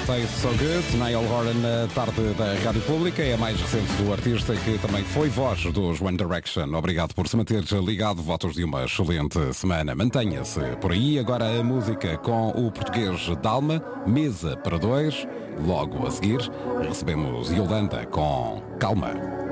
Taste So Good, Niall Horan na tarde da Rádio Pública, é a mais recente do artista que também foi voz dos One Direction. Obrigado por se manter ligado, votos de uma excelente semana. Mantenha-se por aí, agora a música com o português Dalma, Mesa para Dois. Logo a seguir recebemos Yolanda com Calma.